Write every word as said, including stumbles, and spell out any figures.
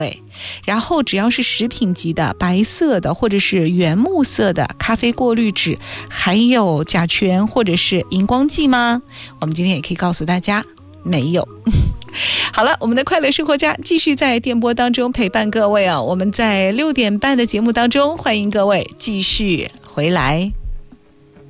对，然后只要是食品级的白色的或者是原木色的咖啡过滤纸，还有甲醛或者是荧光剂吗？我们今天也可以告诉大家没有。好了，我们的快乐生活家继续在电波当中陪伴各位啊，我们在六点半的节目当中，欢迎各位继续回来。